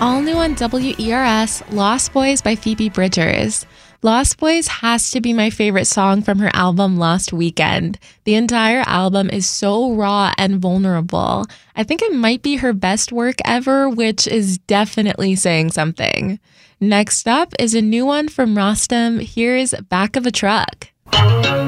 All new on WERS, Lost Boys by Phoebe Bridgers. Lost Boys has to be my favorite song from her album Lost Weekend. The entire album is so raw and vulnerable. I think it might be her best work ever, which is definitely saying something. Next up is a new one from Rostam. Here's Back of a Truck.